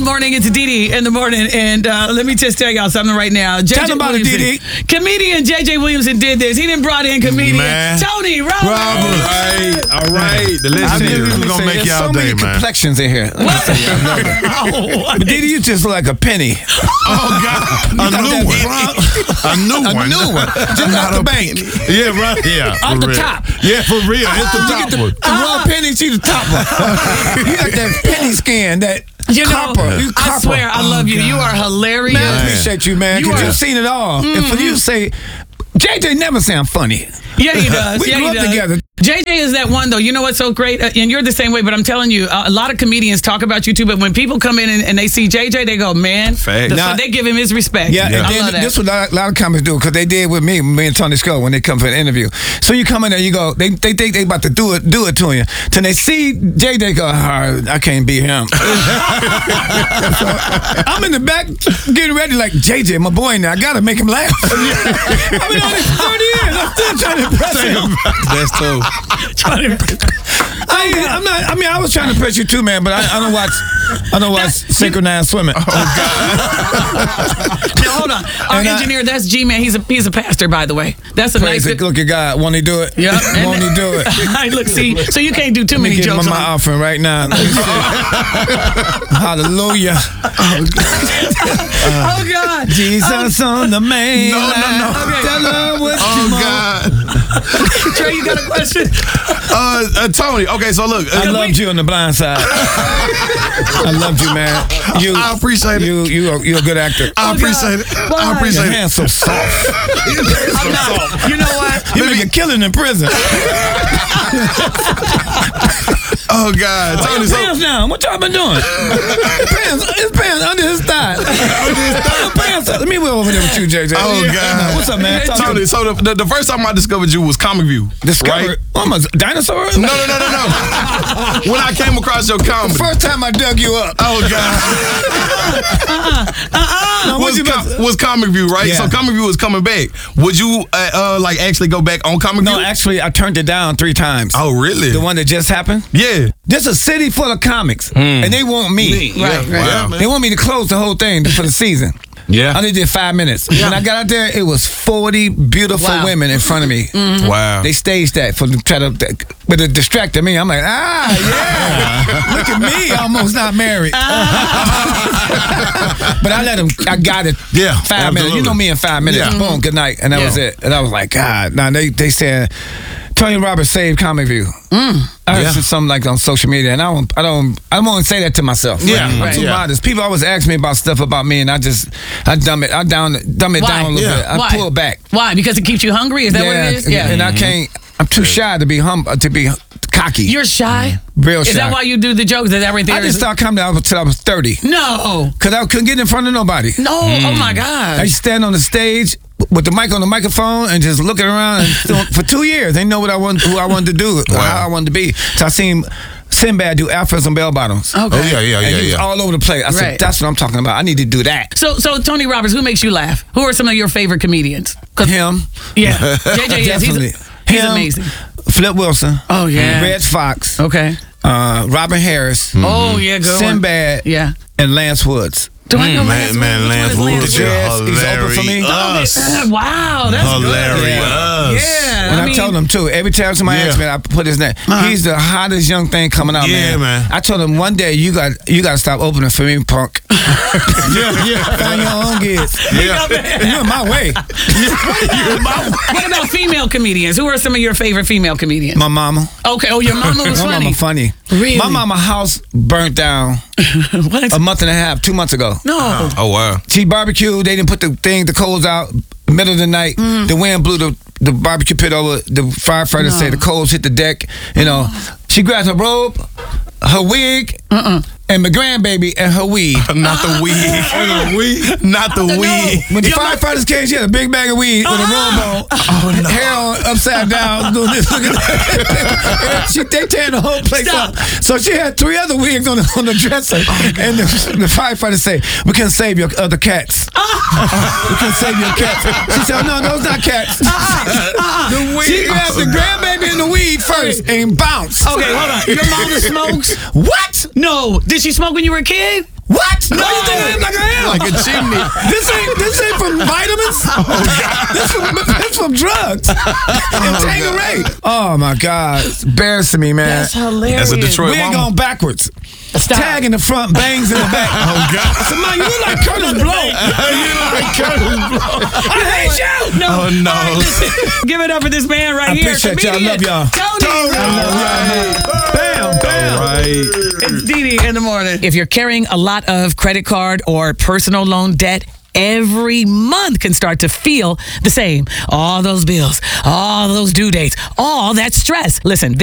morning. It's Dee in the morning. And let me just tell y'all something right now. Tell them about it, Dee. Comedian J.J. Williamson did this. He done brought in comedian Tony Roberts. All right. The listeners, we're going to make y'all day, man. There's so many complexions in here. But Dee, you just look like a penny. Oh, God. A new one. Just out the bank. Yeah, right. Yeah. Off the top. Yeah, for real. Hit the top one. The raw penny, see the top one. You got that penny skin, that copper. I swear, I love you. You are hilarious. Man, I appreciate you, man, because you've seen it all. And for you to say, JJ never sound funny. Yeah, he does. We grew up together. JJ is that one, though. You know what's so great? And you're the same way, but I'm telling you, a lot of comedians talk about you, too, but when people come in and they see JJ, they go, man. So they give him his respect. Yeah, and I love that. This is what a lot of comics do, because they did with me and Tony Skull when they come for an interview. So you come in there, you go, they think they about to do it to you. Then they see JJ go, I can't beat him. So I'm in the back getting ready like, JJ, my boy now, I got to make him laugh. I've been on this for 30 years. I'm still trying to impress him. That's true. I was trying to impress you too, man, but I don't watch synchronized swimming. Oh God! Now hold on, our engineer, that's G-Man. He's a pastor, by the way. That's a nice. Look at God. Won't he do it? Yeah. Won't he do it? Look, see, so you can't do too many jokes. Give him my offering right now. Hallelujah. Oh God! Jesus on the main. No. Okay. Tell her what Oh God. Trey, you got a question? Tony. Okay, so look, I loved you on The Blind Side. I loved you, man. I appreciate it. You're a good actor. I appreciate it. I appreciate Your it. hands so soft. I'm not. You know what? You make a killing in prison. Oh God, Tony. Pants down. What y'all been doing? His pants under his thigh. Pants. Let me go over there with you, JJ. Oh God. What's up, man? Tony. So the first time I discovered you was Comic View. Discovered? Right? I'm a dinosaur? No. When I came across your comedy. First time I dug you up. Oh God. Was Comic View, right? Yeah. So Comic View is coming back. Would you like actually go back on Comic View? No, actually, I turned it down 3 times. Oh, really? The one that just happened? Yeah. There's a city full of comics, and they want me. Right. Wow. They want me to close the whole thing for the season. Yeah. I only did 5 minutes. When I got out there, it was 40 beautiful women in front of me. Mm-hmm. Wow. They staged that to distract me. I'm like, yeah. Look at me, almost not married. But I let them. I got it. Yeah, 5 minutes. You know me in 5 minutes. Yeah. Boom. Good night. And that was it. And I was like, God. Now they said Tony Roberts saved Comic View. I heard something like on social media, and I don't want to say that to myself. Yeah, I'm too modest. People always ask me about stuff about me, and I dumb it down a little bit. I pull it back. Why? Because it keeps you hungry? Is that what it is? Yeah. And I can't. I'm too shy to be cocky. You're shy? Real shy. Is that why you do the jokes? Is everything? I didn't start coming down until I was 30. No. Because I couldn't get in front of nobody. No. Oh my God. I used to stand on the stage with the mic on the microphone and just looking around. And for 2 years, they know who I wanted to do, how I wanted to be. So I seen Sinbad do Alphas and bell bottoms. Okay. Oh yeah. And he was all over the place. I said, that's what I'm talking about. I need to do that. So Tony Roberts, who makes you laugh? Who are some of your favorite comedians? Him. Yeah. JJ, definitely. He's amazing. Flip Wilson. Oh yeah. Reg Fox. Okay. Robin Harris. Oh yeah, good Sinbad. Yeah. And Lance Woods. Do I know Lance Woods? Lance Woods. He's open for me. Wow, that's hilarious. Yeah. And I told him too. Every time somebody asks me, I put his name. He's the hottest young thing coming out, man. I told him one day you got to stop opening for me, punk. Find your own gigs. You're in my way. What about female comedians? Who are some of your favorite female comedians? My mama. Okay. Oh, your mama was My funny. mama funny. Really? My mama house burnt down a month and a half, 2 months ago. No. Oh wow. She barbecued. They didn't put the coals out. Middle of the night, the wind blew the barbecue pit over. The firefighters say the coals hit the deck. You know, she grabbed her robe, her wig, and my grandbaby and her weed. Not the weed. Not the weed. When the firefighters came, she had a big bag of weed with a robe on, hair on, upside down, doing this. Look at that. They tearing the whole place up. So she had 3 other wigs on the dresser. And the firefighters say, we can save your other cats. We can save your cats. She said, no, those not cats. The weed. She grabbed the grandbaby and the weed first and bounced. Okay, hold on. Your mama smokes? What? No. Did she smoke when you were a kid? What? No, you think I am like I am? Like a chimney. This ain't from vitamins. Oh, God. This from drugs. And Tanqueray. Oh, my God. It's embarrassing me, man. That's hilarious. That's a Detroit We ain't going backwards. Stop. Tag in the front, bangs in the back. Oh, God. So, man, you look like Curtis Blow. You like Curtis Blow. I hate you. No. Oh, no. All right, listen. Give it up for this man right here. Appreciate y'all. I love y'all. Tony. Bam, bam. All right. It's Dee Dee in the morning. If you're carrying a lot of credit card or personal loan debt, every month can start to feel the same. All those bills, all those due dates, all that stress. Listen,